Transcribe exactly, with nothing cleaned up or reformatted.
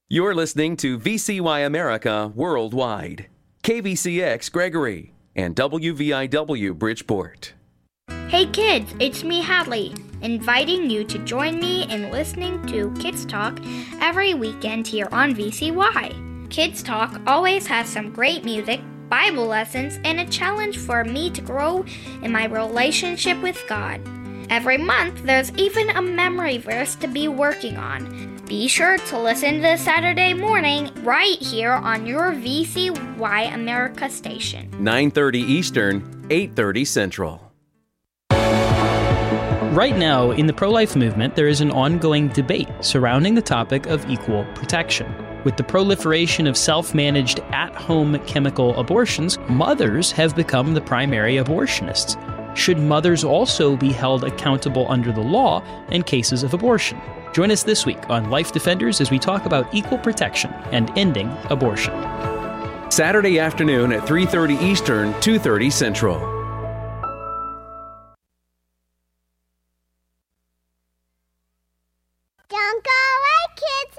You're listening to V C Y America Worldwide, K V C X Gregory, and W V I W Bridgeport. Hey kids, it's me Hadley, inviting you to join me in listening to Kids Talk every weekend here on V C Y. Kids Talk always has some great music, Bible lessons, and a challenge for me to grow in my relationship with God. Every month, there's even a memory verse to be working on. Be sure to listen to Saturday morning right here on your V C Y America station. nine thirty Eastern, eight thirty Central. Right now, in the pro-life movement, there is an ongoing debate surrounding the topic of equal protection. With the proliferation of self-managed at-home chemical abortions, mothers have become the primary abortionists. Should mothers also be held accountable under the law in cases of abortion? Join us this week on Life Defenders as we talk about equal protection and ending abortion. Saturday afternoon at three thirty Eastern, two thirty Central. Don't go away, kids.